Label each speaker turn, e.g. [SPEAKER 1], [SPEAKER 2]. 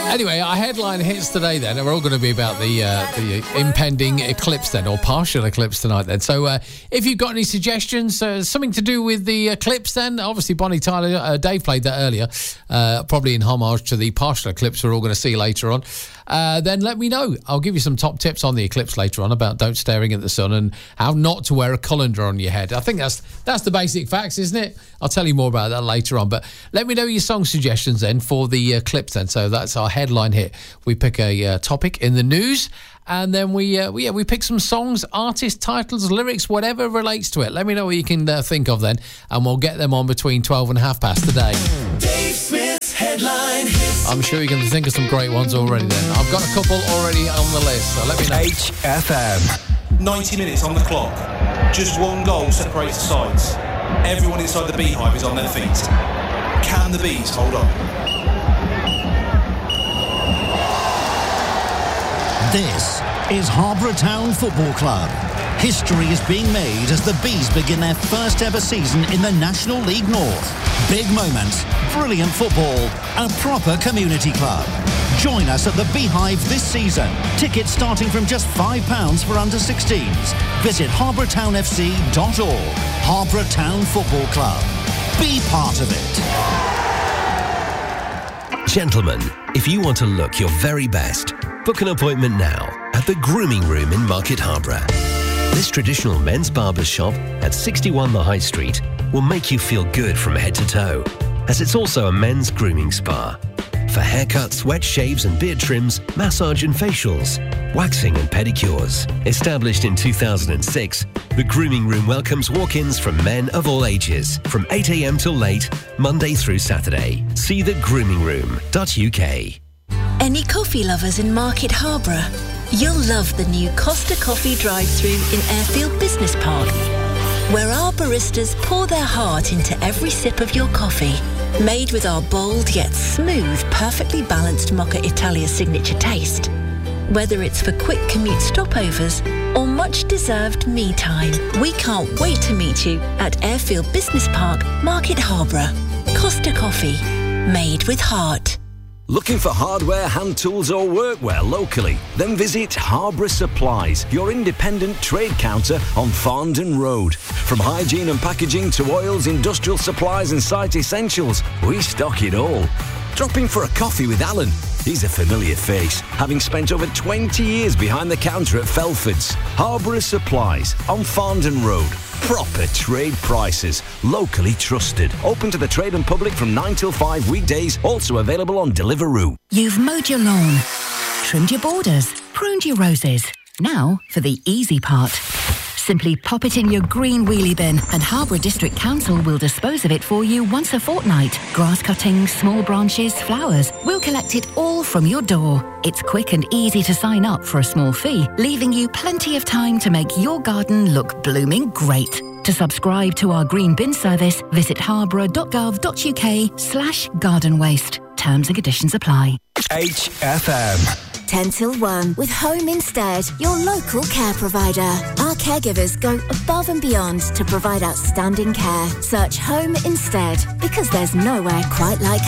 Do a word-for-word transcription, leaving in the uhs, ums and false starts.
[SPEAKER 1] Anyway, our headline hits today then, and we're all going to be about the uh, the impending eclipse then, or partial eclipse tonight then. So uh, if you've got any suggestions, uh, something to do with the eclipse then, obviously Bonnie Tyler, uh, Dave played that earlier, uh, probably in homage to the partial eclipse we're all going to see later on, uh, then let me know. I'll give you some top tips on the eclipse later on about don't staring at the sun and how not to wear a colander on your head. I think that's that's the basic facts, isn't it? I'll tell you more about that later on, but let me know your song suggestions then for the eclipse then. So that's our headline hit. We pick a uh, topic in the news, and then we, uh, we, yeah, we pick some songs, artists, titles, lyrics, whatever relates to it. Let me know what you can uh, think of then, and we'll get them on between twelve and half past today.
[SPEAKER 2] Dave Smith's headline hits.
[SPEAKER 1] I'm sure you can think of some great ones already then. I've got a couple already on the list, so let me know.
[SPEAKER 3] H F M.
[SPEAKER 4] ninety minutes on the clock. Just one goal separates the sides. Everyone inside the beehive is on their feet. Can the bees hold on?
[SPEAKER 5] This is Harborough Town Football Club. History is being made as the Bees begin their first ever season in the National League North. Big moments, brilliant football, a proper community club. Join us at the Beehive this season. Tickets starting from just five pounds for under sixteens. Visit harborough town f c dot org. Harborough Town Football Club. Be part of it.
[SPEAKER 6] Gentlemen, if you want to look your very best, book an appointment now at the Grooming Room in Market Harborough. This traditional men's barber shop at sixty-one The High Street will make you feel good from head to toe, as it's also a men's grooming spa. For haircuts, wet shaves and beard trims, massage and facials, waxing and pedicures. Established in two thousand six, the Grooming Room welcomes walk-ins from men of all ages, from eight a m till late, Monday through Saturday. See the grooming room dot u k.
[SPEAKER 7] Any coffee lovers in Market Harborough? You'll love the new Costa Coffee drive-thru in Airfield Business Park, where our baristas pour their heart into every sip of your coffee. Made with our bold yet smooth, perfectly balanced Mocha Italia signature taste. Whether it's for quick commute stopovers or much-deserved me time, we can't wait to meet you at Airfield Business Park, Market Harborough. Costa Coffee, made with heart.
[SPEAKER 8] Looking for hardware, hand tools or workwear locally? Then visit Harborough Supplies, your independent trade counter on Farndon Road. From hygiene and packaging to oils, industrial supplies and site essentials, we stock it all. Drop in for a coffee with Alan. He's a familiar face, having spent over twenty years behind the counter at Felford's. Harborough Supplies on Farndon Road. Proper trade prices, locally trusted. Open to the trade and public from nine till five weekdays, also available on Deliveroo.
[SPEAKER 9] You've mowed your lawn, trimmed your borders, pruned your roses. Now for the easy part. Simply pop it in your green wheelie bin and Harborough District Council will dispose of it for you once a fortnight. Grass cuttings, small branches, flowers. We'll collect it all from your door. It's quick and easy to sign up for a small fee, leaving you plenty of time to make your garden look blooming great. To subscribe to our green bin service, visit harborough dot gov dot u k slash garden waste. Terms and conditions apply.
[SPEAKER 3] H F M.
[SPEAKER 10] ten till one with Home Instead, your local care provider. Our caregivers go above and beyond to provide outstanding care. Search Home Instead, because there's nowhere quite like